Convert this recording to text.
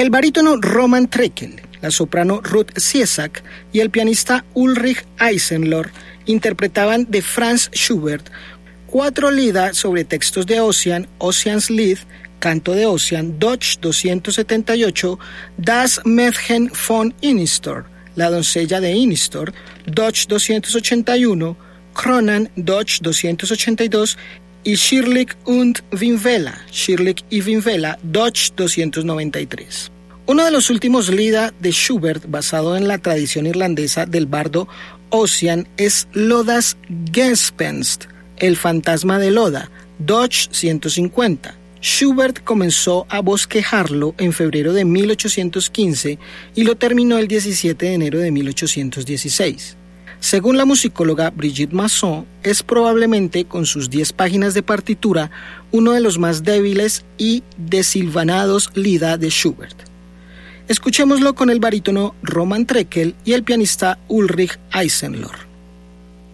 El barítono Roman Treckel, la soprano Ruth Ciesak y el pianista Ulrich Eisenlohr interpretaban de Franz Schubert 4 lieder sobre textos de Ossian, Ossians Lied, Canto de Ossian, Deutsch 278, Das Mädchen von Innistor, La doncella de Innistor, Deutsch 281, Kronan, Deutsch 282 y Schirlich und Winvela, Schirlich y Winvela, Deutsch 293. Uno de los últimos lieder de Schubert, basado en la tradición irlandesa del bardo Ossian, es Lodas Gespenst, El fantasma de Loda, Deutsch 150. Schubert comenzó a bosquejarlo en febrero de 1815 y lo terminó el 17 de enero de 1816. Según la musicóloga Brigitte Masson, es probablemente, con sus 10 páginas de partitura, uno de los más débiles y desilvanados lieder de Schubert. Escuchémoslo con el barítono Roman Treckel y el pianista Ulrich Eisenlohr.